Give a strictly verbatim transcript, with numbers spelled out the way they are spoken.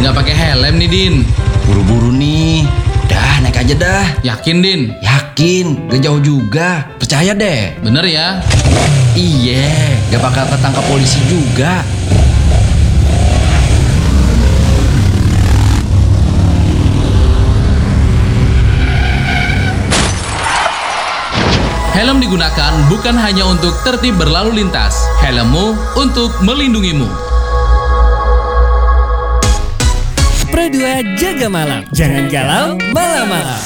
Nggak pakai helm nih, Din. Buru-buru nih. Dah, naik aja dah. Yakin, Din? Yakin, gak jauh juga. Percaya deh. Bener ya? Iya, gak bakal ketangkap polisi juga. Helm digunakan bukan hanya untuk tertib berlalu lintas. Helmmu untuk melindungimu. Pro dua jaga malam. Jangan galau malam-malam.